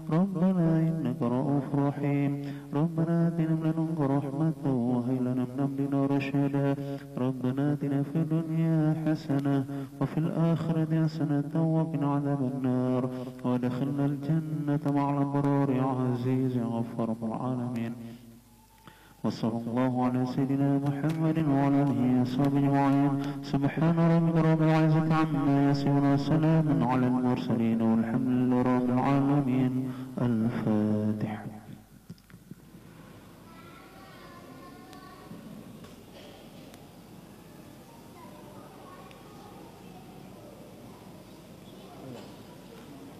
ربنا إنك رؤوف رحيم ربنا آتنا من لدنك رحمة وهب لنا من أمرنا رشدا ربنا آتنا في الدنيا حسنة وفي الآخرة حسنة وقنا عذاب النار وادخلنا الجنة مع الأبرار يا عزيز يا غفار رب العالمين. وصلى الله على سيدنا محمد وعلى آله وصحبه أجمعين. سبحان ربك رب العزة عما يصفون وسلام على المرسلين والحمد لله رب العالمين. الفاتحة.